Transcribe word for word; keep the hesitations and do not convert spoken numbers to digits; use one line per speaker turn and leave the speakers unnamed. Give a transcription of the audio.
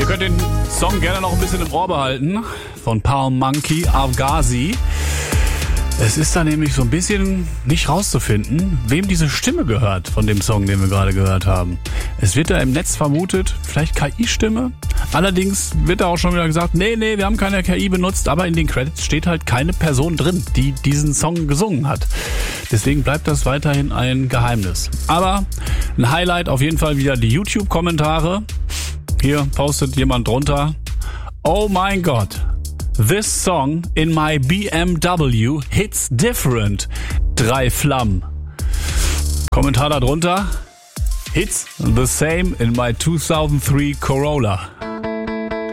Ihr könnt den Song gerne noch ein bisschen im Ohr behalten. Von Palm Monkey, Avgazi. Es ist da nämlich so ein bisschen nicht rauszufinden, wem diese Stimme gehört von dem Song, den wir gerade gehört haben. Es wird da im Netz vermutet, vielleicht K I-Stimme. Allerdings wird da auch schon wieder gesagt, nee, nee, wir haben keine K I benutzt, aber in den Credits steht halt keine Person drin, die diesen Song gesungen hat. Deswegen bleibt das weiterhin ein Geheimnis. Aber ein Highlight auf jeden Fall wieder die YouTube-Kommentare. Hier postet jemand drunter: Oh mein Gott, this song in my B M W hits different. Drei Flammen. Kommentar darunter: Hits the same in my two thousand three Corolla.